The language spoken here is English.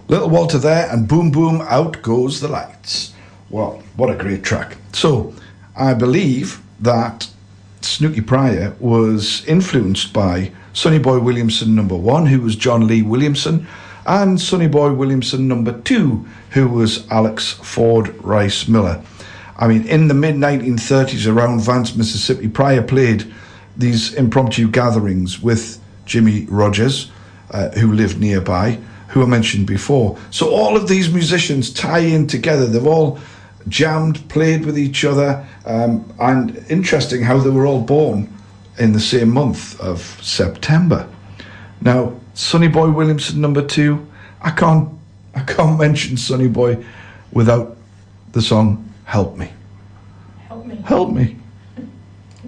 Little Walter there, and boom, boom, out goes the lights. Well, what a great track. So, I believe that Snooky Pryor was influenced by Sonny Boy Williamson #1, who was John Lee Williamson, and Sonny Boy Williamson #2, who was Alex Ford Rice Miller. I mean, in the mid-1930s around Vance, Mississippi, Pryor played these impromptu gatherings with Jimmy Rogers, who lived nearby, who I mentioned before. So all of these musicians tie in together. They've all jammed, played with each other, and interesting how they were all born in the same month of September. Now, Sonny Boy Williamson #2, I can't mention Sonny Boy without the song Help Me. Help Me. Help Me.